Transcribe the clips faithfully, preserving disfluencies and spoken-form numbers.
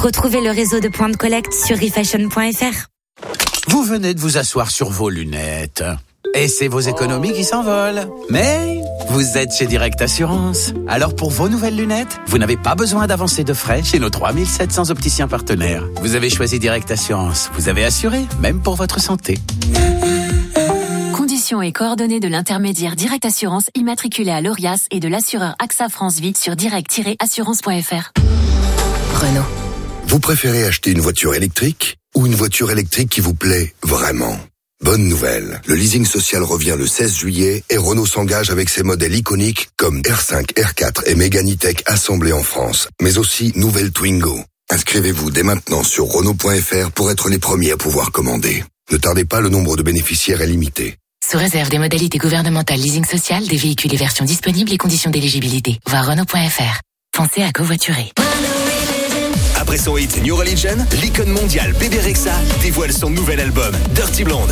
Retrouvez le réseau de points de collecte sur refashion point f r. Vous venez de vous asseoir sur vos lunettes. Et c'est vos économies qui s'envolent. Mais vous êtes chez Direct Assurance. Alors pour vos nouvelles lunettes, vous n'avez pas besoin d'avancer de frais chez nos trois mille sept cents opticiens partenaires. Vous avez choisi Direct Assurance. Vous avez assuré, même pour votre santé. Conditions et coordonnées de l'intermédiaire Direct Assurance immatriculé à l'Orias et de l'assureur AXA France Vie sur direct tiret assurance point f r. Renault. Vous préférez acheter une voiture électrique ou une voiture électrique qui vous plaît vraiment ? Bonne nouvelle, le leasing social revient le seize juillet et Renault s'engage avec ses modèles iconiques comme R cinq, R quatre et Mégane E-Tech assemblés en France, mais aussi nouvelle Twingo. Inscrivez-vous dès maintenant sur Renault point f r pour être les premiers à pouvoir commander. Ne tardez pas, le nombre de bénéficiaires est limité. Sous réserve des modalités gouvernementales leasing social, des véhicules et versions disponibles et conditions d'éligibilité. Voir Renault point f r. Pensez à covoiturer. Après son hit New Religion, l'icône mondiale Bébé Rexha dévoile son nouvel album Dirty Blonde.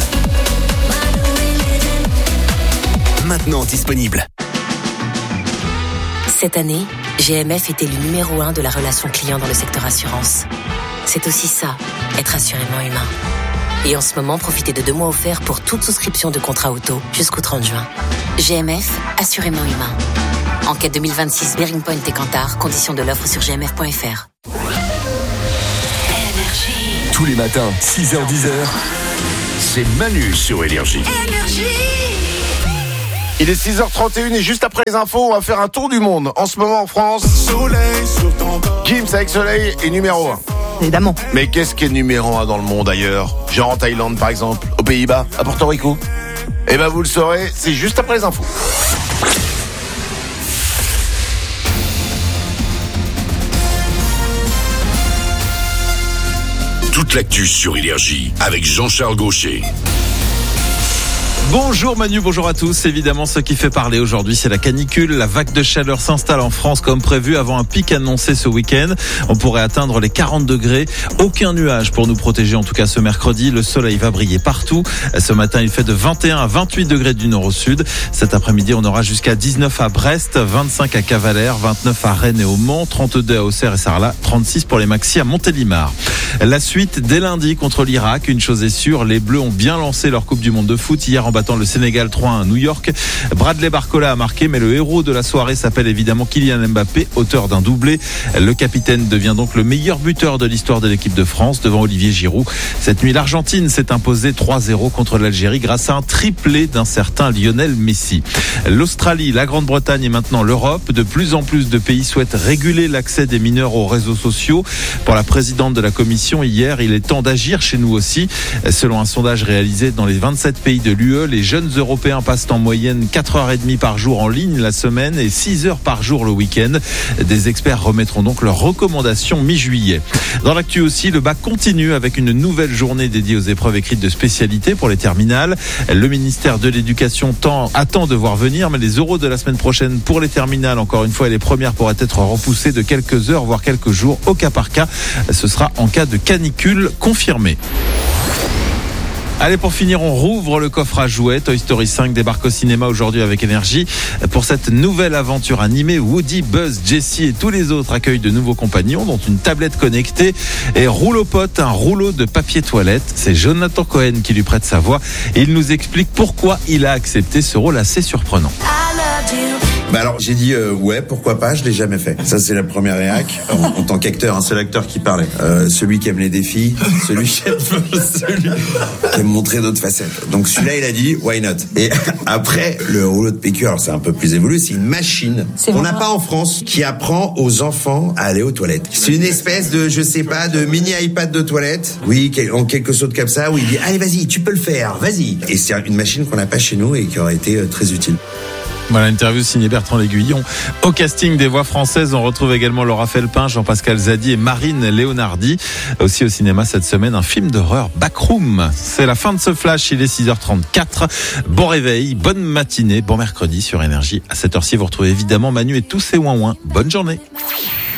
Maintenant disponible. Cette année, G M F est élu numéro un de la relation client dans le secteur assurance. C'est aussi ça, être assurément humain. Et en ce moment, profitez de deux mois offerts pour toute souscription de contrat auto jusqu'au trente juin. G M F, assurément humain. Enquête deux mille vingt-six, Bearing Point et Kantar, conditions de l'offre sur g m f point f r. Tous les matins, six heures dix, c'est Manu sur Énergie. Il est six heures trente et une et juste après les infos, on va faire un tour du monde. En ce moment en France, Gims avec Soleil est numéro un. Évidemment. Mais qu'est-ce qui est numéro un dans le monde ailleurs ? Genre en Thaïlande par exemple, aux Pays-Bas, à Porto Rico ? Eh ben vous le saurez, c'est juste après les infos. Toute l'actu sur Énergie avec Jean-Charles Gaucher. Bonjour Manu, bonjour à tous. Évidemment, ce qui fait parler aujourd'hui, c'est la canicule. La vague de chaleur s'installe en France comme prévu avant un pic annoncé ce week-end. On pourrait atteindre les quarante degrés. Aucun nuage pour nous protéger, en tout cas ce mercredi. Le soleil va briller partout. Ce matin, il fait de vingt et un à vingt-huit degrés du nord au sud. Cet après-midi, on aura jusqu'à dix-neuf à Brest, vingt-cinq à Cavalère, vingt-neuf à Rennes et au Mans, trente-deux à Auxerre et Sarlat, trente-six pour les maxis à Montélimar. La suite dès lundi contre l'Irak. Une chose est sûre, les Bleus ont bien lancé leur Coupe du Monde de foot hier en battant le Sénégal trois un à New York. Bradley Barcola a marqué, mais le héros de la soirée s'appelle évidemment Kylian Mbappé, auteur d'un doublé. Le capitaine devient donc le meilleur buteur de l'histoire de l'équipe de France devant Olivier Giroud. Cette nuit, l'Argentine s'est imposée trois zéro contre l'Algérie grâce à un triplé d'un certain Lionel Messi. L'Australie, la Grande-Bretagne et maintenant l'Europe. De plus en plus de pays souhaitent réguler l'accès des mineurs aux réseaux sociaux. Pour la présidente de la Commission, hier, il est temps d'agir chez nous aussi. Selon un sondage réalisé dans les vingt-sept pays de l'U E, les jeunes Européens passent en moyenne quatre heures trente par jour en ligne la semaine et six heures par jour le week-end. Des experts remettront donc leurs recommandations mi-juillet. Dans l'actu aussi, le bac continue avec une nouvelle journée dédiée aux épreuves écrites de spécialité pour les terminales. Le ministère de l'Éducation tend, attend de voir venir, mais les oraux de la semaine prochaine pour les terminales, encore une fois, les premières pourraient être repoussées de quelques heures, voire quelques jours, au cas par cas. Ce sera en cas de canicule confirmée. Allez, pour finir, on rouvre le coffre à jouets. Toy Story cinq débarque au cinéma aujourd'hui avec Énergie. Pour cette nouvelle aventure animée, Woody, Buzz, Jessie et tous les autres accueillent de nouveaux compagnons, dont une tablette connectée et rouleau pote, un rouleau de papier toilette. C'est Jonathan Cohen qui lui prête sa voix et il nous explique pourquoi il a accepté ce rôle assez surprenant. Bah alors j'ai dit euh, ouais pourquoi pas, je l'ai jamais fait. Ça c'est la première réac en, en tant qu'acteur, hein, c'est l'acteur qui parlait. Euh, celui qui aime les défis, celui qui aime, celui qui aime montrer d'autres facettes. Donc celui-là il a dit why not. Et après le rouleau de P Q, alors c'est un peu plus évolué, c'est une machine qu'on n'a pas en France qui apprend aux enfants à aller aux toilettes. C'est une espèce de je sais pas de mini iPad de toilette. Oui, en quelque chose comme ça où il dit allez vas-y tu peux le faire, vas-y. Et c'est une machine qu'on n'a pas chez nous et qui aurait été très utile. Voilà, interview signée Bertrand L'Aiguillon. Au casting des voix françaises, on retrouve également Laura Felpin, Jean-Pascal Zadi et Marine Léonardi. Aussi au cinéma cette semaine, un film d'horreur Backroom. C'est la fin de ce flash, il est six heures trente-quatre. Bon réveil, bonne matinée, bon mercredi sur Énergie. À cette heure-ci, vous retrouvez évidemment Manu et tous ses ouin-ouin. Bonne journée.